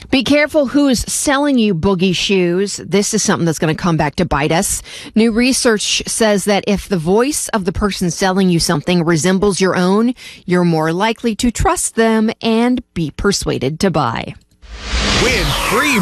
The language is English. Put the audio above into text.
Be careful who's selling you boogie shoes. This is something that's going to come back to bite us. New research says that if the voice of the person selling you something resembles your own, you're more likely to trust them and be persuaded to buy. Win free